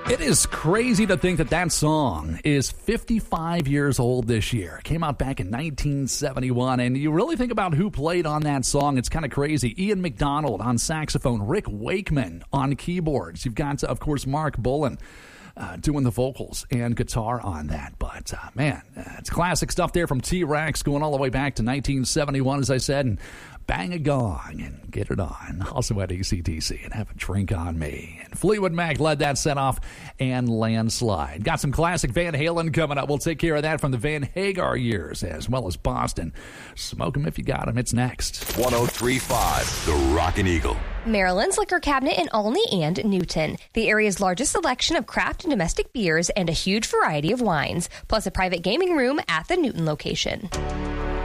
It is crazy to think that that song is 55 years old this year. It came out back in 1971, and you really think about who played on that song, it's kind of crazy. Ian McDonald on saxophone, Rick Wakeman on keyboards. You've got, of course, Mark Bolan doing the vocals and guitar on that. But, it's classic stuff there from T-Rex going all the way back to 1971, as I said, and bang a gong and get it on. Also at ACDC and have a drink on me. And Fleetwood Mac led that set off, and Landslide. Got some classic Van Halen coming up. We'll take care of that from the Van Hagar years, as well as Boston. Smoke 'em if you got 'em. It's next. 103.5, The Rockin' Eagle. Maryland's Liquor Cabinet in Olney and Newton. The area's largest selection of craft and domestic beers and a huge variety of wines, plus a private gaming room at the Newton location.